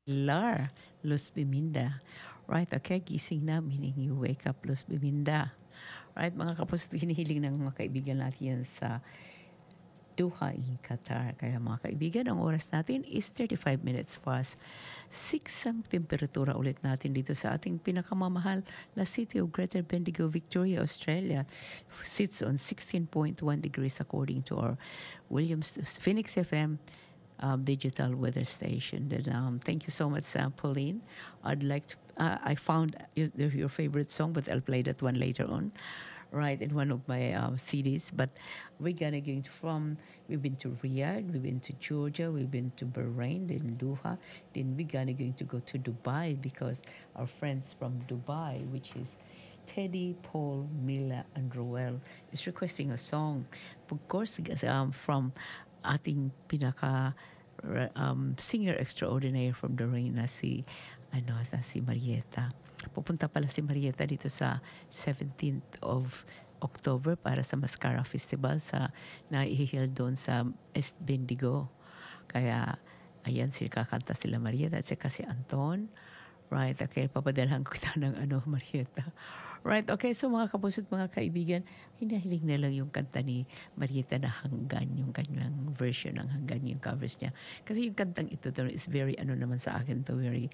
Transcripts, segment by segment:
Lar, Luz Biminda. Right, okay, gising na, meaning you wake up, Luz Biminda. Right, mga kapuso, hinihiling ng mga kaibigan natin yan sa Doha in Qatar. Kaya mga kaibigan, ang oras natin is 35 minutes past 6 ang temperatura ulit natin dito sa ating pinakamamahal na city of Greater Bendigo, Victoria, Australia. Sits on 16.1 degrees according to our Williams Phoenix FM digital weather station. Then, thank you so much, Pauline. I'd like to, I found your favorite song, but I'll play that one later on, right, in one of my CDs. But we've been to Riyadh, we've been to Georgia, we've been to Bahrain, then Doha, then we're going to go to Dubai because our friends from Dubai, which is Teddy, Paul, Mila, and Roel, is requesting a song. Of course, from ating pinaka singer extraordinaire from the rain na si Marieta. Pupunta pala si Marieta dito sa 17th of October para sa Mascara Festival sa naihihil doon sa East Bendigo. Kaya ayan, kakanta sila Marieta at saka si Anton. Right, okay, papadalhan ko kita ng Marieta. Right, okay, so mga kapuso at mga kaibigan, hinahiling na lang yung kanta ni Marieta na Hanggan, yung kanyang version ng Hanggan, yung covers niya. Kasi yung kantang ito is very, naman sa akin to,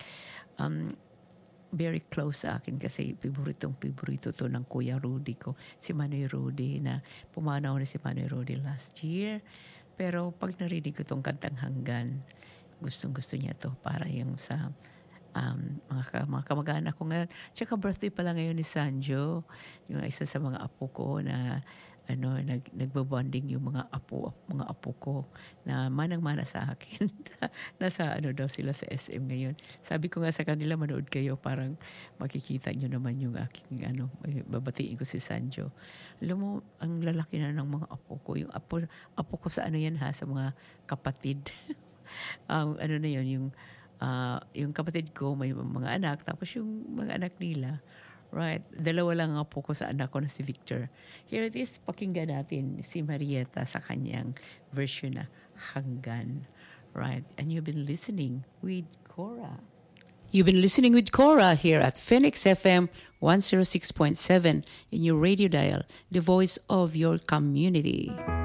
very close sa akin kasi piborito to ng Kuya Rudy ko, si Manoy Rudy, na pumanaw na si Manoy Rudy last year. Pero pag narinig ko tong kantang Hanggan, gustong-gusto niya to para yung sa mga kamag-anak ko ngayon. Tsaka birthday pala ngayon ni Sanjo, yung isa sa mga apo ko na nagbabonding yung mga apo ko na manang-mana sa akin. Nasa daw sila sa SM ngayon. Sabi ko nga sa kanila, manood kayo, parang makikita nyo naman yung aking babatiin ko si Sanjo. Alam mo, ang lalaki na ng mga apo ko. Yung apo ko sa yan sa mga kapatid. Na yun, yung kapatid ko may mga anak, tapos yung mga anak nila, right, dalawa lang ang apo ko sa anak ko na si Victor. Here it is, pakinggan natin si Marieta sa kanyang version na Hanggan, right? And you've been listening with Cora. You've been listening with Cora here at Phoenix FM 106.7 in your radio dial, the voice of your community.